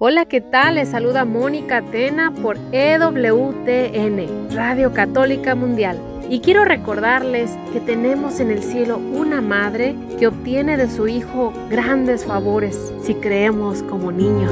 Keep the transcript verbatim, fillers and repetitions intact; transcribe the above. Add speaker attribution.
Speaker 1: Hola, ¿qué tal? Les saluda Mónica Tena por E W T N, Radio Católica Mundial. Y quiero recordarles que tenemos en el cielo una madre que obtiene de su Hijo grandes favores si creemos como niños.